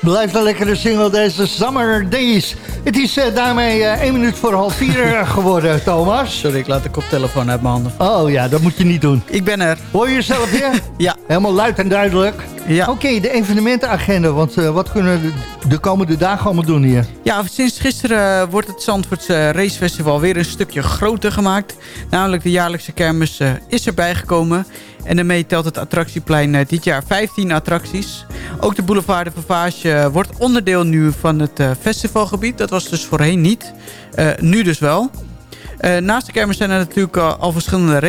Blijft een lekkere single deze Summer Days. Het is daarmee 1 minuut voor 3:30 geworden, Thomas. Sorry, ik laat de koptelefoon uit mijn handen. Oh ja, dat moet je niet doen. Ik ben er. Hoor je jezelf weer? Ja. Helemaal luid en duidelijk. Ja. Oké, de evenementenagenda. Want wat kunnen we de komende dagen allemaal doen hier? Ja, sinds gisteren wordt het Zandvoortse Racefestival weer een stukje groter gemaakt. Namelijk de jaarlijkse kermis is erbij gekomen. En daarmee telt het attractieplein dit jaar 15 attracties. Ook de boulevard de Vauvage wordt onderdeel nu van het festivalgebied. Dat was dus voorheen niet. Nu dus wel. Naast de kermis zijn er natuurlijk al verschillende